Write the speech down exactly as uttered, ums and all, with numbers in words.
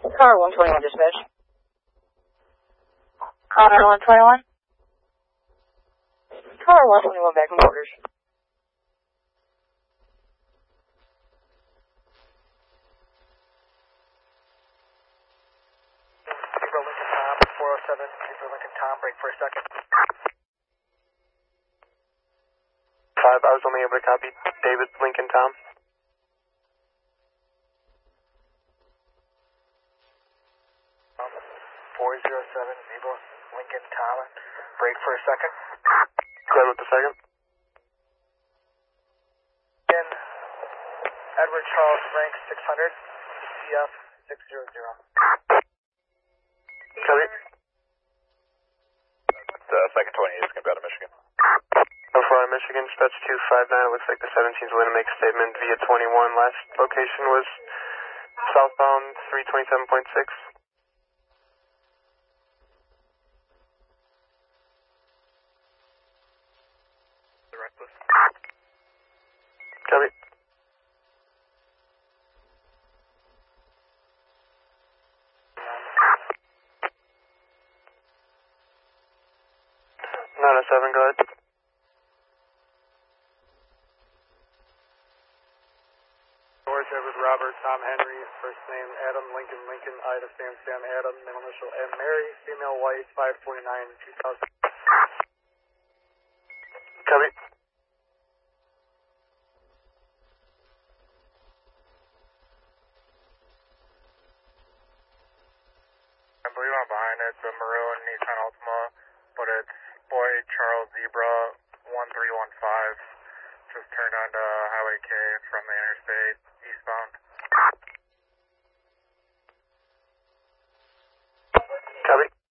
Car one twenty-one dispatch. Car one twenty-one? Car one twenty-one back from quarters. Zebra Lincoln Tom, four oh seven, Zebra Lincoln Tom, break for a second. Five, I was only able to copy David Lincoln Tom. Um, four oh seven, Zebra Lincoln Tom, break for a second. Glenn with the second. And Edward Charles Frank six hundred, C F six hundred. Copy. The second twenty is going to be out of Michigan. oh four, Michigan, dispatch two five nine. It looks like the seventeen's willing to make a statement via twenty-one. Last location was southbound three twenty-seven point six. The reckless. Copy. nine oh seven, go ahead. George Edward Robert Tom Henry, first name Adam Lincoln Lincoln, Ida Sam Sam Adam, middle initial M Mary, female white, five twenty-nine, two thousand. Copy. I believe I'm behind it. It's a maroon Nissan Altima, but it's Boy Charles Zebra one three one five. Just turned onto Highway K from the interstate eastbound. Copy.